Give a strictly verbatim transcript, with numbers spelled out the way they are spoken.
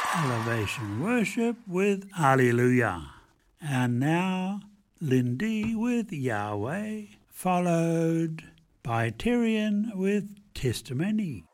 Elevation Worship with Alleluia. And now Lindy with Yahweh, followed by Tyrion with Testimony.